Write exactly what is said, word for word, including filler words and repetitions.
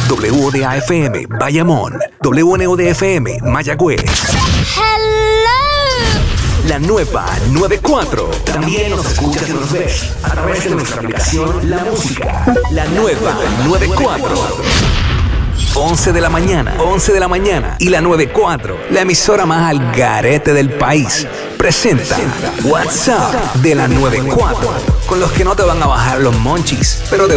W O D A F M, Bayamón. W N O D F M, Mayagüez. Hello. La nueva noventa y cuatro. También nos escuchas y nos ves a través de nuestra aplicación La Música. La nueva noventa y cuatro. once de la mañana, once de la mañana y la noventa y cuatro, la emisora más al garete del país, presenta WhatsApp de la noventa y cuatro, con los que no te van a bajar los monchis, pero te